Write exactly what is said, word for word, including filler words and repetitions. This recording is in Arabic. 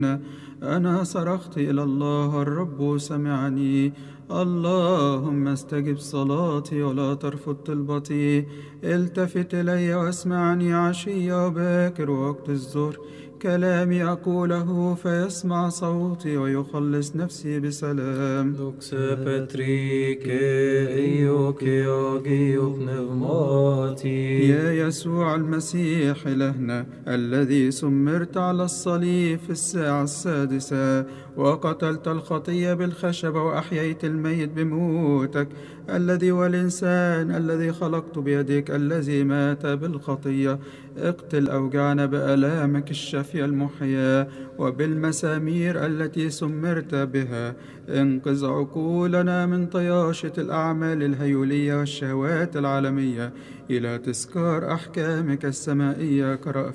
أنا صرخت إلى الله الرب سمعني. اللهم استجب صلاتي ولا ترفض طلبتي. التفت إلي واسمعني عشية وباكر ووقت الظهر. كلامي أقوله فيسمع صوتي ويخلص نفسي بسلام. Δόξα Πατρί και Υιό και Αγίου Πνεύματι. يا يسوع المسيح إلهنا الذي سمرت على الصليب في الساعة السادسة وقتلت الخطية بالخشبة وأحييت الميت بموتك، الذي والإنسان الذي خلقت بيدك الذي مات بالخطية، اقتل أوجعنا بآلامك الشافية المحياة وبالمسامير التي سمرت بها. انقذ عقولنا من طياشة الأعمال الهيولية والشهوات العالمية إلى تذكار أحكامك السمائية كرأفة